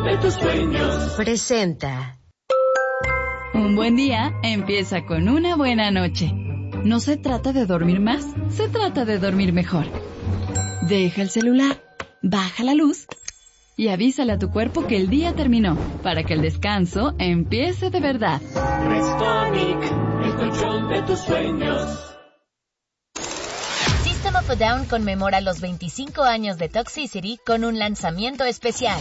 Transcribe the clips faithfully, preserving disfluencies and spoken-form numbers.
de tus sueños. Presenta. Un buen día empieza con una buena noche. No se trata de dormir más, se trata de dormir mejor. Deja el celular, baja la luz y avísale a tu cuerpo que el día terminó, para que el descanso empiece de verdad. Restonic, el control de tus sueños. System of a Down conmemora los veinticinco años de Toxicity con un lanzamiento especial.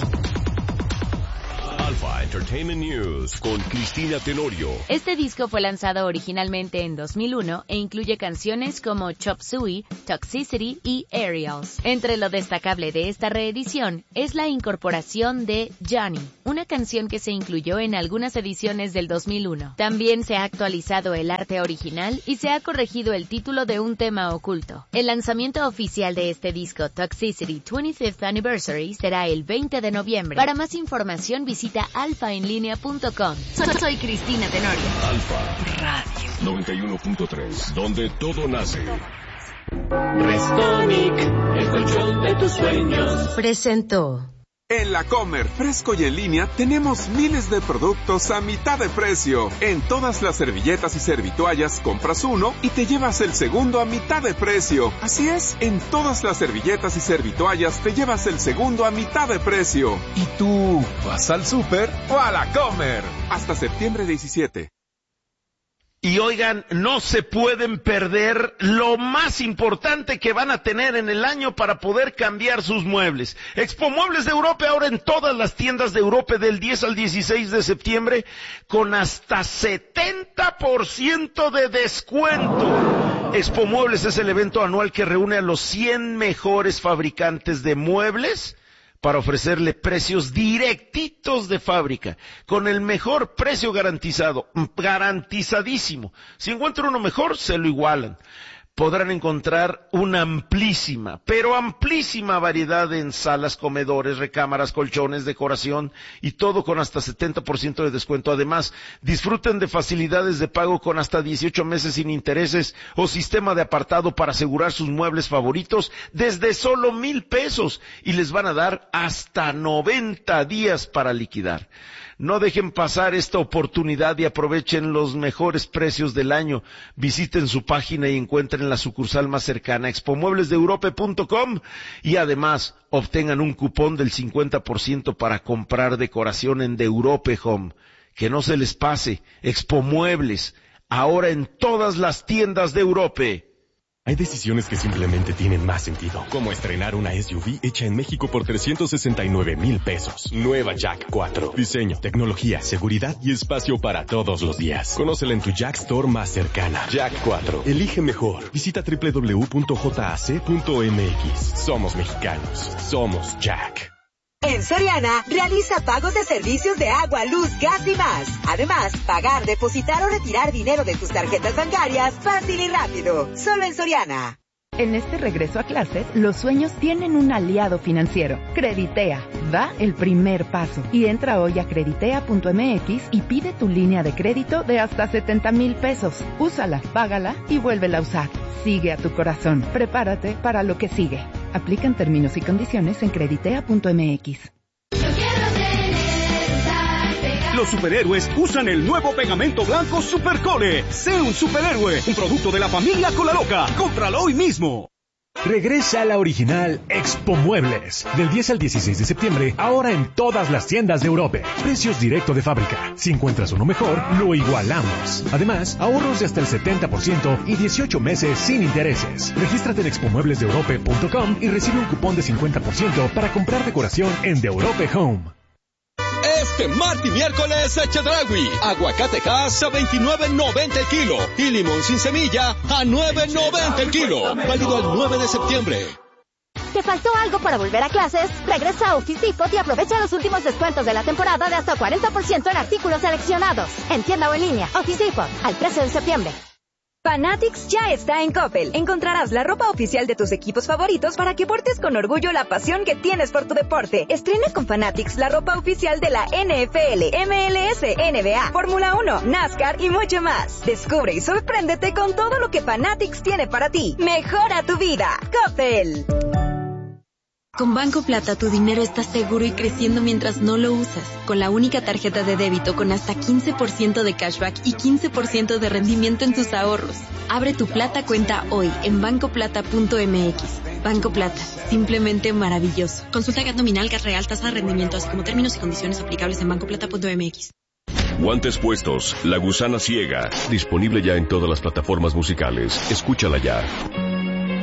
Alpha Entertainment News con Cristina Tenorio. Este disco fue lanzado originalmente en dos mil uno e incluye canciones como Chop Suey, Toxicity y Aerials. Entre lo destacable de esta reedición es la incorporación de Johnny, una canción que se incluyó en algunas ediciones del dos mil uno. También se ha actualizado el arte original y se ha corregido el título de un tema oculto. El lanzamiento oficial de este disco, Toxicity veinticinth Anniversary, será el veinte de noviembre. Para más información visita alfa en línea punto com. Soy, soy Cristina Tenorio. Alfa Radio noventa y uno punto tres, donde todo nace. Restonic, el control de tus sueños. Presentó. En La Comer, fresco y en línea, tenemos miles de productos a mitad de precio. En todas las servilletas y servitoallas, compras uno y te llevas el segundo a mitad de precio. Así es, en todas las servilletas y servitoallas te llevas el segundo a mitad de precio. ¿Y tú, vas al súper o a La Comer? Hasta septiembre diecisiete. Y oigan, no se pueden perder lo más importante que van a tener en el año para poder cambiar sus muebles. Expo Muebles de Europa ahora en todas las tiendas de Europa del diez al dieciséis de septiembre con hasta setenta por ciento de descuento. Expo Muebles es el evento anual que reúne a los cien mejores fabricantes de muebles para ofrecerle precios directitos de fábrica, con el mejor precio garantizado, garantizadísimo. Si encuentra uno mejor, se lo igualan. Podrán encontrar una amplísima, pero amplísima variedad en salas, comedores, recámaras, colchones, decoración y todo con hasta setenta por ciento de descuento. Además, disfruten de facilidades de pago con hasta dieciocho meses sin intereses o sistema de apartado para asegurar sus muebles favoritos desde solo mil pesos y les van a dar hasta noventa días para liquidar. No dejen pasar esta oportunidad y aprovechen los mejores precios del año. Visiten su página y encuentren la sucursal más cercana, expo muebles de europa punto com, y además obtengan un cupón del cincuenta por ciento para comprar decoración en De Europe Home. Que no se les pase, Expo Muebles, ahora en todas las tiendas de Europe. Hay decisiones que simplemente tienen más sentido, como estrenar una S U V hecha en México por trescientos sesenta y nueve mil pesos. Nueva Jack cuatro. Diseño, tecnología, seguridad y espacio para todos los días. Conócela en tu Jack Store más cercana. Jack cuatro. Elige mejor. Visita doble u doble u doble u punto jac punto m x. Somos mexicanos. Somos Jack. En Soriana, realiza pagos de servicios de agua, luz, gas y más. Además, pagar, depositar o retirar dinero de tus tarjetas bancarias fácil y rápido. Solo en Soriana. En este regreso a clases, los sueños tienen un aliado financiero. Creditea. Da el primer paso. Y entra hoy a creditea punto m x y pide tu línea de crédito de hasta setenta mil pesos. Úsala, págala y vuélvela a usar. Sigue a tu corazón. Prepárate para lo que sigue. Aplican términos y condiciones en creditea punto m x. Los superhéroes usan el nuevo pegamento blanco Supercole. Sé un superhéroe, un producto de la familia Colaloca. Cómpralo hoy mismo. Regresa a la original Expo Muebles. Del diez al dieciséis de septiembre, ahora en todas las tiendas de Europa. Precios directo de fábrica. Si encuentras uno mejor, lo igualamos. Además, ahorros de hasta el setenta por ciento y dieciocho meses sin intereses. Regístrate en expo muebles de europa punto com y recibe un cupón de cincuenta por ciento para comprar decoración en De Europe Home. Este martes y miércoles, Chedraui. Aguacatejas a veintinueve noventa el kilo. Y limón sin semilla a nueve noventa el kilo. Válido el nueve de septiembre. ¿Te faltó algo para volver a clases? Regresa a Office Depot y aprovecha los últimos descuentos de la temporada de hasta cuarenta por ciento en artículos seleccionados. En tienda o en línea. Office Depot. Al trece de septiembre. Fanatics ya está en Coppel. Encontrarás la ropa oficial de tus equipos favoritos para que portes con orgullo la pasión que tienes por tu deporte. Estrena con Fanatics la ropa oficial de la N F L, M L S, N B A, Fórmula uno, NASCAR y mucho más. Descubre y sorpréndete con todo lo que Fanatics tiene para ti. Mejora tu vida. Coppel. Con Banco Plata tu dinero está seguro y creciendo mientras no lo usas. Con la única tarjeta de débito con hasta quince por ciento de cashback y quince por ciento de rendimiento en tus ahorros. Abre tu Plata cuenta hoy en banco plata punto m x. Banco Plata, simplemente maravilloso. Consulta G A T nominal, G A T real, tasa de rendimiento, así como términos y condiciones aplicables en banco plata punto m x. Guantes puestos, La Gusana Ciega. Disponible ya en todas las plataformas musicales. Escúchala ya.